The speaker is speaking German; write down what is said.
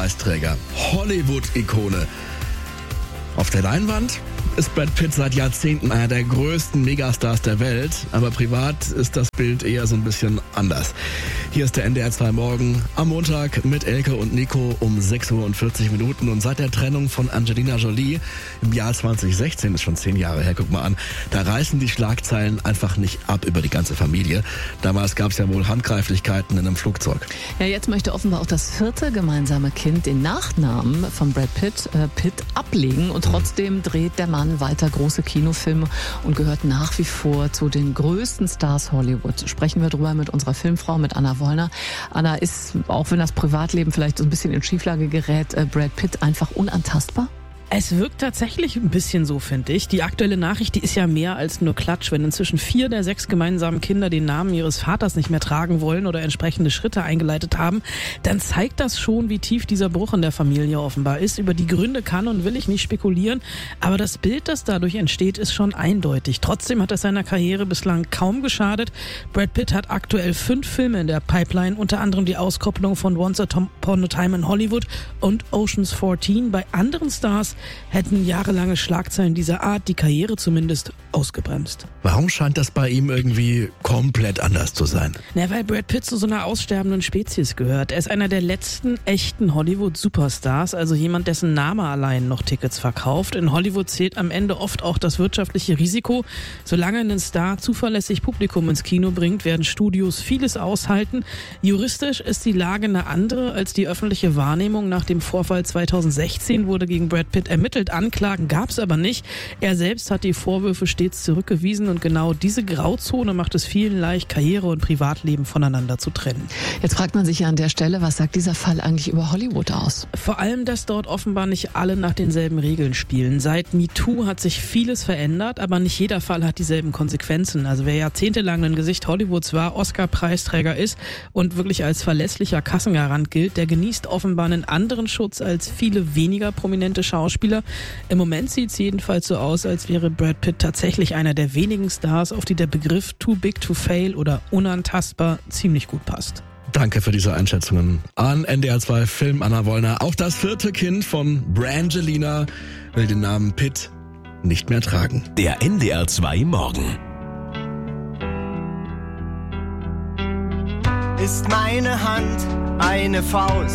Oscar-Preisträger, Hollywood-Ikone. Auf der Leinwand ist Brad Pitt seit Jahrzehnten einer der größten Megastars der Welt, aber privat ist das Bild eher so ein bisschen anders. Hier ist der NDR 2 Morgen am Montag mit Elke und Nico um 6:40 Uhr. Und seit der Trennung von Angelina Jolie im Jahr 2016, ist schon 10 Jahre her, guck mal an, da reißen die Schlagzeilen einfach nicht ab über die ganze Familie. Damals gab es ja wohl Handgreiflichkeiten in einem Flugzeug. Ja, jetzt möchte offenbar auch das 4. gemeinsame Kind den Nachnamen von Brad Pitt, ablegen. Und trotzdem dreht der Mann weiter große Kinofilme und gehört nach wie vor zu den größten Stars Hollywood. Sprechen wir drüber mit unserer Filmfrau, mit Anna Wollner. Anna, ist, auch wenn das Privatleben vielleicht so ein bisschen in Schieflage gerät, Brad Pitt einfach unantastbar? Es wirkt tatsächlich ein bisschen so, finde ich. Die aktuelle Nachricht, die ist ja mehr als nur Klatsch. Wenn inzwischen 4 der 6 gemeinsamen Kinder den Namen ihres Vaters nicht mehr tragen wollen oder entsprechende Schritte eingeleitet haben, dann zeigt das schon, wie tief dieser Bruch in der Familie offenbar ist. Über die Gründe kann und will ich nicht spekulieren, aber das Bild, das dadurch entsteht, ist schon eindeutig. Trotzdem hat es seiner Karriere bislang kaum geschadet. Brad Pitt hat aktuell 5 Filme in der Pipeline, unter anderem die Auskopplung von Once Upon a Time in Hollywood und Ocean's 14. Bei anderen Stars hätten jahrelange Schlagzeilen dieser Art die Karriere zumindest ausgebremst. Warum scheint das bei ihm irgendwie komplett anders zu sein? Na, weil Brad Pitt zu so einer aussterbenden Spezies gehört. Er ist einer der letzten echten Hollywood-Superstars, also jemand, dessen Name allein noch Tickets verkauft. In Hollywood zählt am Ende oft auch das wirtschaftliche Risiko. Solange ein Star zuverlässig Publikum ins Kino bringt, werden Studios vieles aushalten. Juristisch ist die Lage eine andere als die öffentliche Wahrnehmung. Nach dem Vorfall 2016 wurde gegen Brad Pitt ermittelt, Anklagen gab es aber nicht. Er selbst hat die Vorwürfe stets zurückgewiesen und genau diese Grauzone macht es vielen leicht, Karriere und Privatleben voneinander zu trennen. Jetzt fragt man sich ja an der Stelle, was sagt dieser Fall eigentlich über Hollywood aus? Vor allem, dass dort offenbar nicht alle nach denselben Regeln spielen. Seit MeToo hat sich vieles verändert, aber nicht jeder Fall hat dieselben Konsequenzen. Also wer jahrzehntelang ein Gesicht Hollywoods war, Oscar-Preisträger ist und wirklich als verlässlicher Kassengarant gilt, der genießt offenbar einen anderen Schutz als viele weniger prominente Schauspieler. Im Moment sieht es jedenfalls so aus, als wäre Brad Pitt tatsächlich einer der wenigen Stars, auf die der Begriff too big to fail oder unantastbar ziemlich gut passt. Danke für diese Einschätzungen an NDR 2 Film Anna Wollner. Auch das 4. Kind von Brangelina will den Namen Pitt nicht mehr tragen. Der NDR 2 Morgen. Ist meine Hand eine Faust?